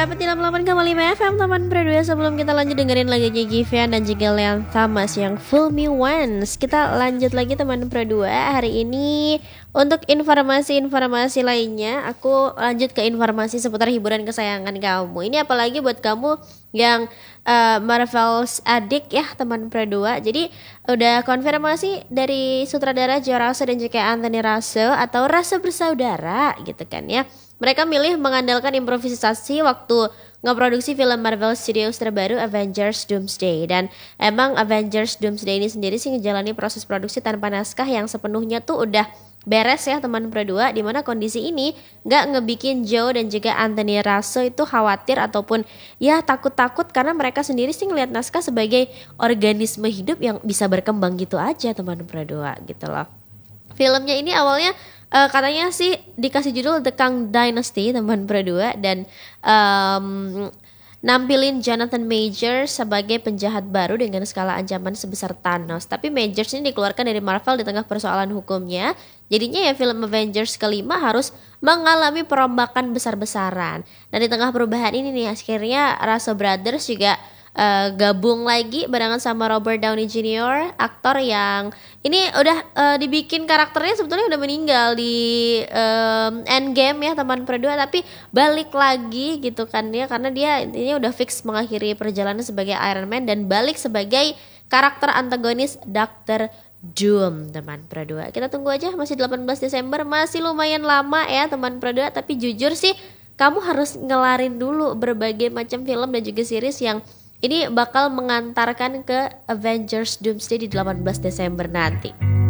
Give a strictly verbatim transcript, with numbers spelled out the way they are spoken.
Dapat di enam puluh delapan koma lima F M teman berdua. Sebelum kita lanjut dengerin lagunya Givian dan juga Leon Thomas yang Fool Me Once, kita lanjut lagi teman berdua. Hari ini untuk informasi-informasi lainnya, aku lanjut ke informasi seputar hiburan kesayangan kamu. Ini apalagi buat kamu yang uh, Marvel's addict ya teman berdua. Jadi udah konfirmasi dari sutradara Joe Russo dan juga Anthony Russo atau Russo bersaudara gitu kan ya. Mereka milih mengandalkan improvisasi waktu ngeproduksi film Marvel Studios terbaru Avengers Doomsday. Dan emang Avengers Doomsday ini sendiri sih ngejalani proses produksi tanpa naskah yang sepenuhnya tuh udah beres ya teman berdua. Dimana kondisi ini gak ngebikin Joe dan juga Anthony Russo itu khawatir ataupun ya takut-takut, karena mereka sendiri sih ngelihat naskah sebagai organisme hidup yang bisa berkembang gitu aja teman berdua gitu loh. Filmnya ini awalnya Uh, katanya sih dikasih judul The Kang Dynasty teman berdua, dan um, nampilin Jonathan Majors sebagai penjahat baru dengan skala ancaman sebesar Thanos. Tapi Majors ini dikeluarkan dari Marvel di tengah persoalan hukumnya. Jadinya ya film Avengers kelima harus mengalami perombakan besar-besaran. Dan di tengah perubahan ini nih akhirnya Russo Brothers juga Uh, gabung lagi barengan sama Robert Downey Junior, aktor yang ini udah uh, dibikin karakternya sebetulnya udah meninggal di um, Endgame ya teman berdua, tapi balik lagi gitu kan ya, karena dia intinya udah fix mengakhiri perjalanan sebagai Iron Man dan balik sebagai karakter antagonis Doctor Doom teman berdua. Kita tunggu aja, masih delapan belas Desember, masih lumayan lama ya teman berdua, tapi jujur sih kamu harus ngelarin dulu berbagai macam film dan juga series yang ini bakal mengantarkan ke Avengers Doomsday di delapan belas Desember nanti.